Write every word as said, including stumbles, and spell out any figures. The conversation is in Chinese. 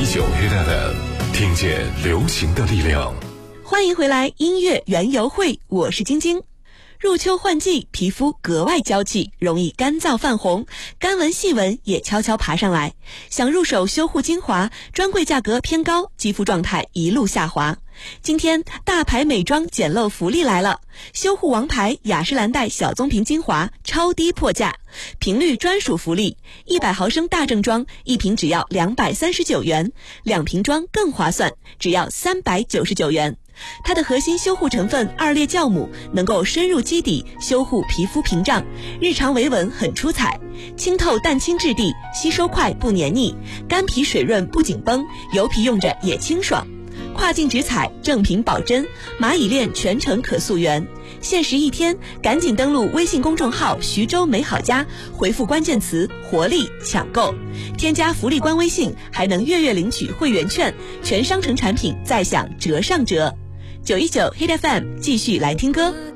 九 Hit F M， 听见流行的力量。 欢迎回来，音乐园游会，我是晶晶。入秋换季，皮肤格外娇气，容易干燥泛红，干纹细纹也悄悄爬上来。想入手修护精华，专柜价格偏高，肌肤状态一路下滑。今天大牌美妆捡漏福利来了，修护王牌雅诗兰黛小棕瓶精华超低破价，频率专属福利，一百毫升大正装一瓶只要两百三十九元，两瓶装更划算，只要三百九十九元。它的核心修护成分二裂酵母能够深入基底，修护皮肤屏障，日常维稳很出彩，清透淡清质地，吸收快不黏腻，干皮水润不紧绷，油皮用着也清爽。跨境直采，正品保真，蚂蚁链全程可溯源，限时一天，赶紧登录微信公众号徐州美好家，回复关键词活力抢购，添加福利官微信，还能月月领取会员券，全商城产品再享折上折。九一九 Hit F M 继续来听歌。